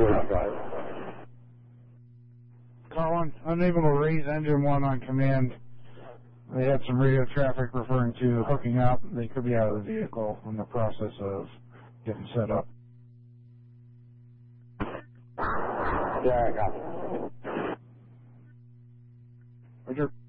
Woods Drive. Colin, unable to raise engine 1 on command. They had some radio traffic referring to hooking up. They could be out of the vehicle in the process of getting set up. Yeah, I got it. Roger.